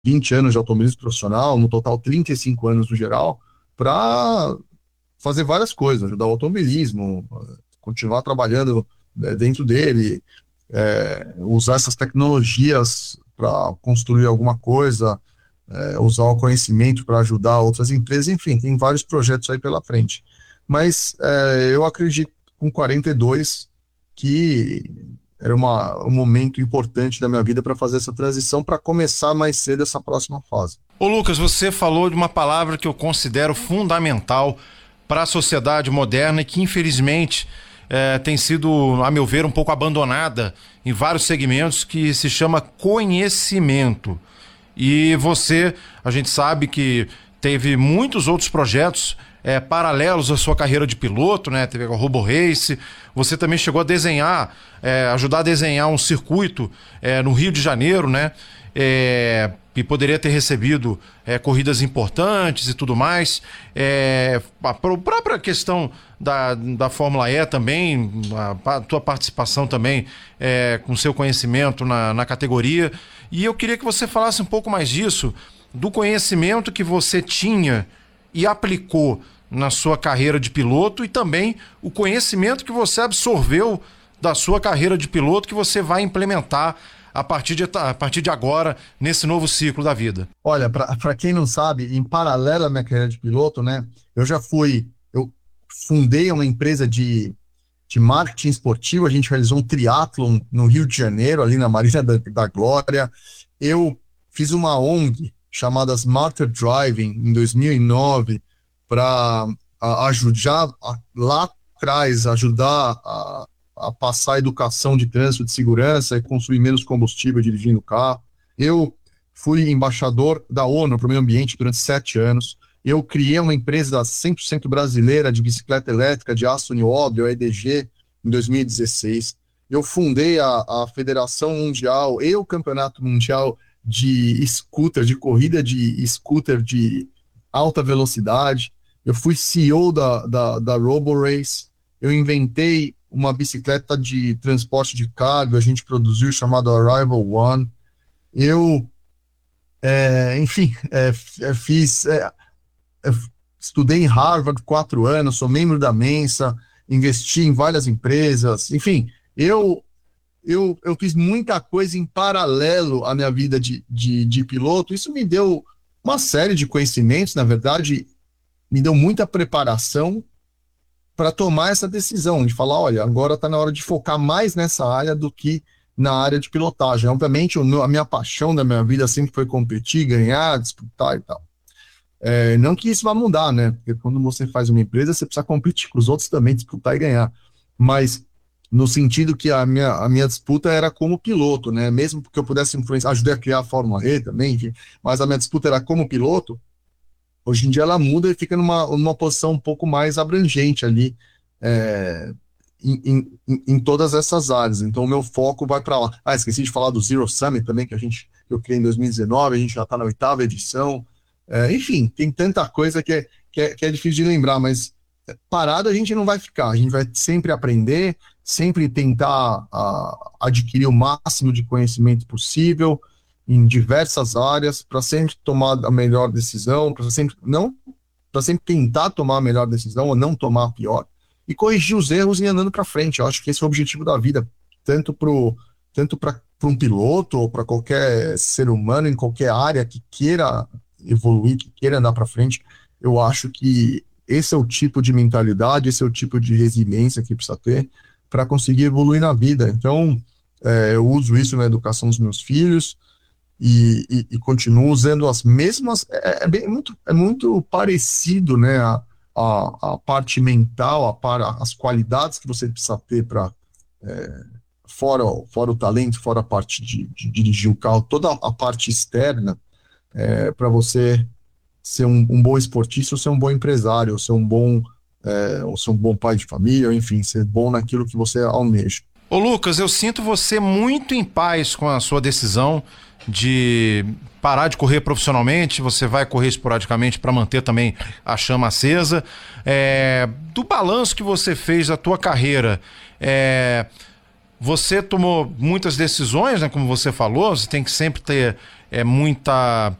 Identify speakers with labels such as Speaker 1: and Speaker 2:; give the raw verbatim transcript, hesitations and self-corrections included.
Speaker 1: vinte anos de automobilismo profissional, no total trinta e cinco anos no geral, para fazer várias coisas, ajudar o automobilismo, continuar trabalhando né, dentro dele, é, usar essas tecnologias para construir alguma coisa, é, usar o conhecimento para ajudar outras empresas, enfim, tem vários projetos aí pela frente. Mas é, eu acredito com quarenta e dois que era uma, um momento importante da minha vida para fazer essa transição, para começar mais cedo essa próxima fase.
Speaker 2: Ô Lucas, você falou de uma palavra que eu considero fundamental para a sociedade moderna e que infelizmente é, tem sido, a meu ver, um pouco abandonada em vários segmentos, que se chama conhecimento. E você, a gente sabe que teve muitos outros projetos é, paralelos à sua carreira de piloto, né? Teve a Robo Race. Você também chegou a desenhar, é, ajudar a desenhar um circuito é, no Rio de Janeiro, né? É, e poderia ter recebido é, corridas importantes e tudo mais. É, a própria questão da, da Fórmula E também, a, a tua participação também é, com seu conhecimento na, na categoria. E eu queria que você falasse um pouco mais disso, do conhecimento que você tinha e aplicou na sua carreira de piloto, e também o conhecimento que você absorveu da sua carreira de piloto, que você vai implementar a partir de, a partir de agora, nesse novo ciclo da vida.
Speaker 1: Olha, para quem não sabe, em paralelo à minha carreira de piloto, né, eu já fui, eu fundei uma empresa de, de marketing esportivo, a gente realizou um triatlon no Rio de Janeiro, ali na Marina da, da Glória. Eu fiz uma O N G chamada Smarter Driving em dois mil e nove para ajudar, a, lá atrás, ajudar a a passar a educação de trânsito, de segurança e consumir menos combustível dirigindo o carro. Eu fui embaixador da ONU para o meio ambiente durante sete anos. Eu criei uma empresa cem por cento brasileira de bicicleta elétrica de aço nióbio, a E D G, em dois mil e dezesseis. Eu fundei a, a Federação Mundial e o Campeonato Mundial de Scooter, de corrida de scooter de alta velocidade. Eu fui C E O da, da, da Robo Race. Eu inventei uma bicicleta de transporte de carga, a gente produziu, chamado Arrival One. Eu, é, enfim, é, fiz, é, estudei em Harvard quatro anos, sou membro da Mensa, investi em várias empresas, enfim, eu, eu, eu fiz muita coisa em paralelo à minha vida de, de, de piloto. Isso me deu uma série de conhecimentos, na verdade, me deu muita preparação para tomar essa decisão, de falar, olha, agora está na hora de focar mais nessa área do que na área de pilotagem. Obviamente, a minha paixão da minha vida sempre foi competir, ganhar, disputar e tal. É, não que isso vá mudar, né? Porque quando você faz uma empresa, você precisa competir com os outros também, disputar e ganhar. Mas no sentido que a minha, a minha disputa era como piloto, né? Mesmo porque eu pudesse influenciar, ajudei a criar a Fórmula E também, enfim, mas a minha disputa era como piloto. Hoje em dia ela muda e fica numa, numa posição um pouco mais abrangente ali, é, em, em, em todas essas áreas. Então o meu foco vai para lá. Ah, esqueci de falar do Zero Summit também, que a gente, que eu criei em dois mil e dezenove, a gente já está na oitava edição. É, enfim, tem tanta coisa que é, que, é, que é difícil de lembrar, mas parado a gente não vai ficar, a gente vai sempre aprender, sempre tentar a, adquirir o máximo de conhecimento possível, em diversas áreas, para sempre tomar a melhor decisão, para sempre não, para sempre tentar tomar a melhor decisão ou não tomar a pior, e corrigir os erros e ir andando para frente. Eu acho que esse é o objetivo da vida, tanto pro tanto para um piloto ou para qualquer ser humano em qualquer área que queira evoluir, que queira andar para frente. Eu acho que esse é o tipo de mentalidade, esse é o tipo de resiliência que precisa ter para conseguir evoluir na vida. Então, é, eu uso isso na educação dos meus filhos, E, e, e continuo usando as mesmas. É, é, bem, muito, é muito parecido, né? A, a, a parte mental, a, para, as qualidades que você precisa ter para. É, fora, fora o talento, fora a parte de, de dirigir o carro, toda a parte externa, é, para você ser um, um bom esportista, ou ser um bom empresário, ou ser um bom, é, ou ser um bom pai de família, ou enfim, ser bom naquilo que você almeja.
Speaker 2: Ô Lucas, eu sinto você muito em paz com a sua decisão de parar de correr profissionalmente. Você vai correr esporadicamente para manter também a chama acesa. É, do balanço que você fez da tua carreira, é, você tomou muitas decisões, né, como você falou, você tem que sempre ter é muita